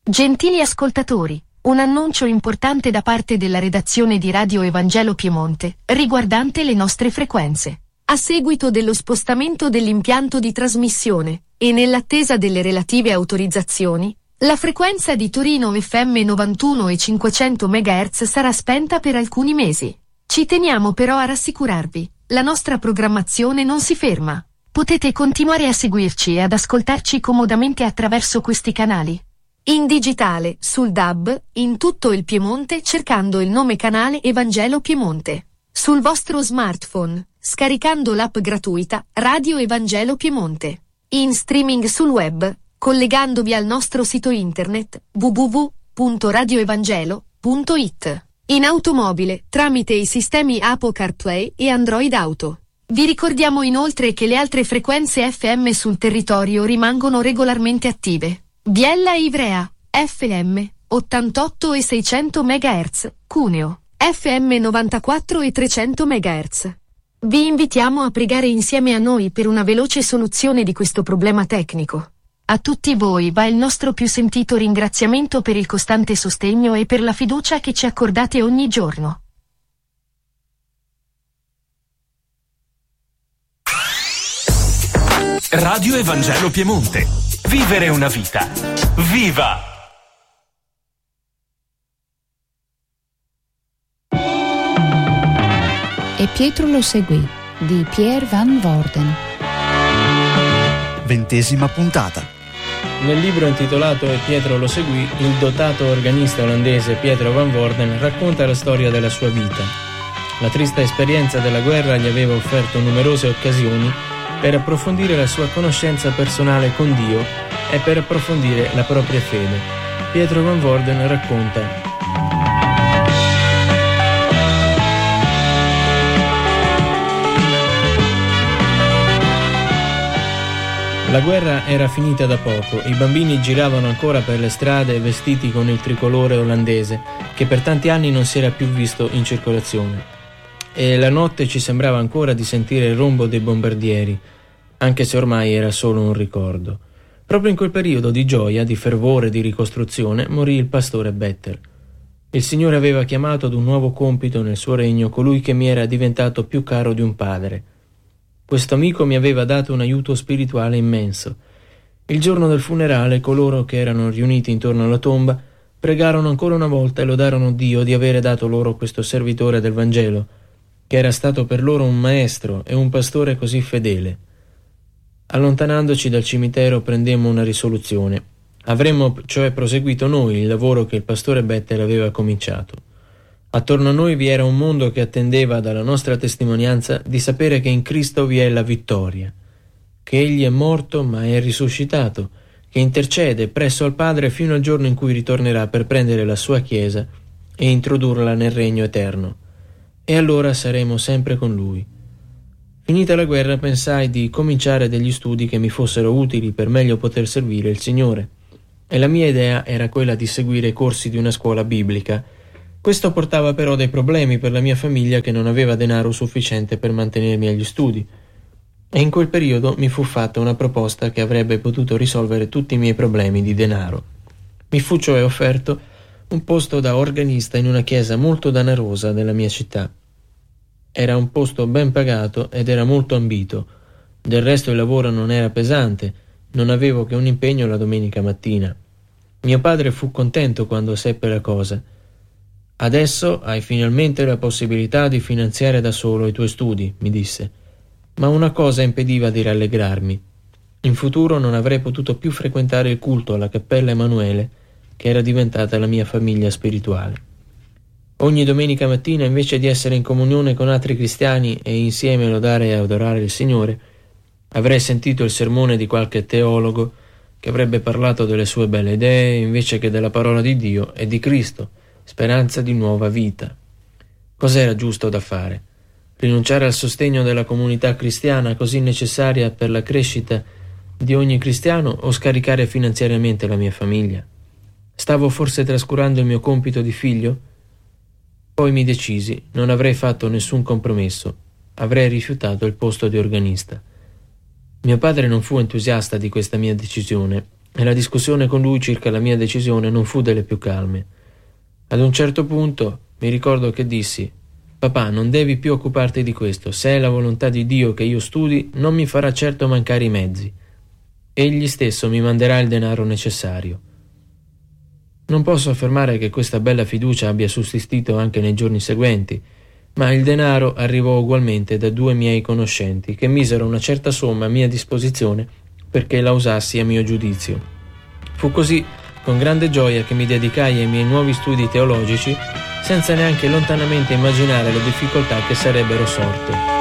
Gentili ascoltatori, un annuncio importante da parte della redazione di Radio Evangelo Piemonte, riguardante le nostre frequenze. A seguito dello spostamento dell'impianto di trasmissione, e nell'attesa delle relative autorizzazioni, la frequenza di Torino FM 91 e 500 MHz sarà spenta per alcuni mesi. Ci teniamo però a rassicurarvi, la nostra programmazione non si ferma. Potete continuare a seguirci e ad ascoltarci comodamente attraverso questi canali. In digitale, sul DAB, in tutto il Piemonte cercando il nome canale Evangelo Piemonte. Sul vostro smartphone, scaricando l'app gratuita Radio Evangelo Piemonte. In streaming sul web, collegandovi al nostro sito internet www.radioevangelo.it. In automobile, tramite i sistemi Apple CarPlay e Android Auto. Vi ricordiamo inoltre che le altre frequenze FM sul territorio rimangono regolarmente attive. Biella e Ivrea, FM, 88 e 600 MHz, Cuneo, FM 94 e 300 MHz. Vi invitiamo a pregare insieme a noi per una veloce soluzione di questo problema tecnico. A tutti voi va il nostro più sentito ringraziamento per il costante sostegno e per la fiducia che ci accordate ogni giorno. Radio Evangelo Piemonte. Vivere una vita. Viva! E Pietro lo seguì, di Pierre Van Woerden. 20ª puntata. Nel libro intitolato E Pietro lo seguì, il dotato organista olandese Pietro Van Woerden racconta la storia della sua vita. La triste esperienza della guerra gli aveva offerto numerose occasioni per approfondire la sua conoscenza personale con Dio e per approfondire la propria fede. Pietro Van Woerden racconta: la guerra era finita da poco, i bambini giravano ancora per le strade vestiti con il tricolore olandese, che per tanti anni non si era più visto in circolazione. E la notte ci sembrava ancora di sentire il rombo dei bombardieri, anche se ormai era solo un ricordo. Proprio in quel periodo di gioia, di fervore, di ricostruzione, morì il pastore Better. Il Signore aveva chiamato ad un nuovo compito nel suo regno colui che mi era diventato più caro di un padre. Questo amico mi aveva dato un aiuto spirituale immenso. Il giorno del funerale, coloro che erano riuniti intorno alla tomba pregarono ancora una volta e lodarono Dio di avere dato loro questo servitore del Vangelo, che era stato per loro un maestro e un pastore così fedele. Allontanandoci dal cimitero prendemmo una risoluzione. Avremmo cioè proseguito noi il lavoro che il pastore Better aveva cominciato. Attorno a noi vi era un mondo che attendeva dalla nostra testimonianza di sapere che in Cristo vi è la vittoria, che Egli è morto ma è risuscitato, che intercede presso al Padre fino al giorno in cui ritornerà per prendere la sua Chiesa e introdurla nel regno eterno. E allora saremo sempre con Lui. Finita la guerra pensai di cominciare degli studi che mi fossero utili per meglio poter servire il Signore, e la mia idea era quella di seguire i corsi di una scuola biblica. Questo portava però dei problemi per la mia famiglia, che non aveva denaro sufficiente per mantenermi agli studi, e in quel periodo mi fu fatta una proposta che avrebbe potuto risolvere tutti i miei problemi di denaro. Mi fu cioè offerto un posto da organista in una chiesa molto danarosa della mia città. Era un posto ben pagato ed era molto ambito. Del resto il lavoro non era pesante, non avevo che un impegno la domenica mattina. Mio padre fu contento quando seppe la cosa. Adesso hai finalmente la possibilità di finanziare da solo i tuoi studi, mi disse. Ma una cosa impediva di rallegrarmi. In futuro non avrei potuto più frequentare il culto alla Cappella Emanuele, che era diventata la mia famiglia spirituale. Ogni domenica mattina, invece di essere in comunione con altri cristiani e insieme lodare e adorare il Signore, avrei sentito il sermone di qualche teologo che avrebbe parlato delle sue belle idee invece che della parola di Dio e di Cristo, speranza di nuova vita. Cos'era giusto da fare? Rinunciare al sostegno della comunità cristiana così necessaria per la crescita di ogni cristiano o scaricare finanziariamente la mia famiglia? Stavo forse trascurando il mio compito di figlio? Poi mi decisi, non avrei fatto nessun compromesso, avrei rifiutato il posto di organista. Mio padre non fu entusiasta di questa mia decisione e la discussione con lui circa la mia decisione non fu delle più calme. Ad un certo punto mi ricordo che dissi: «Papà, non devi più occuparti di questo. Se è la volontà di Dio che io studi, non mi farà certo mancare i mezzi. Egli stesso mi manderà il denaro necessario». Non posso affermare che questa bella fiducia abbia sussistito anche nei giorni seguenti, ma il denaro arrivò ugualmente da 2 miei conoscenti che misero una certa somma a mia disposizione perché la usassi a mio giudizio. Fu così con grande gioia che mi dedicai ai miei nuovi studi teologici senza neanche lontanamente immaginare le difficoltà che sarebbero sorte.